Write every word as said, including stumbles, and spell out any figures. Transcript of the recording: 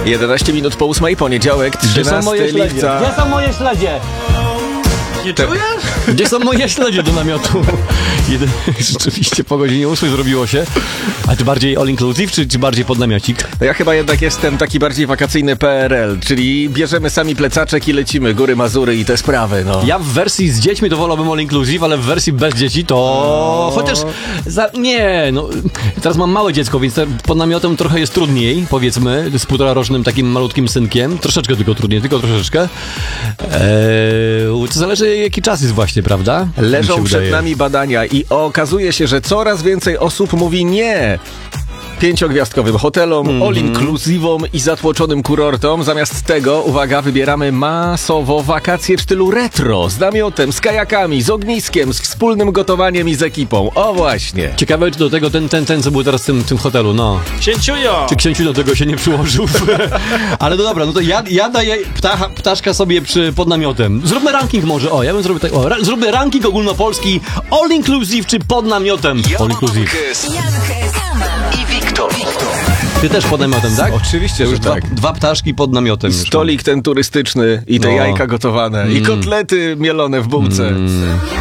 jedenaście minut po ósmej, poniedziałek, trzynastego lipca. Gdzie są moje śledzie? Nie czujesz? Gdzie są moje śledzie do namiotu? Jeden, rzeczywiście po godzinie ósmej zrobiło się. A czy bardziej all inclusive, czy, czy bardziej pod namiocik? No ja chyba jednak jestem taki bardziej wakacyjny P R L, czyli bierzemy sami plecaczek i lecimy, góry, Mazury i te sprawy, no. Ja w wersji z dziećmi to wolałbym all inclusive, ale w wersji bez dzieci to... O. Chociaż... Za... Nie, no... Teraz mam małe dziecko, więc pod namiotem trochę jest trudniej, powiedzmy, z półtora rocznym takim malutkim synkiem. Troszeczkę tylko trudniej, tylko troszeczkę. Eee, to zależy jaki czas jest właśnie, prawda? Leżą przed nami badania i okazuje się, że coraz więcej osób mówi nie pięciogwiazdkowym hotelom, mm-hmm. all-inclusivom i zatłoczonym kurortom. Zamiast tego, uwaga, wybieramy masowo wakacje w stylu retro, z namiotem, z kajakami, z ogniskiem, z wspólnym gotowaniem i z ekipą. O właśnie. Ciekawe, czy do tego ten, ten, ten co był teraz w tym, tym hotelu, no. Księciujo! Czy księciu do tego się nie przyłożył? Ale no dobra, no to ja, ja daję ptacha, ptaszka sobie przy, pod namiotem. Zróbmy ranking może, o, ja bym zrobił tak, o, ra, zróbmy ranking ogólnopolski, all-inclusive czy pod namiotem? All-inclusive. I Wiktor. Ty też pod namiotem, tak? Oczywiście, że dwa, tak. Dwa ptaszki pod namiotem. I stolik ten turystyczny i te no. jajka gotowane Mm. i kotlety mielone w bułce. Mm.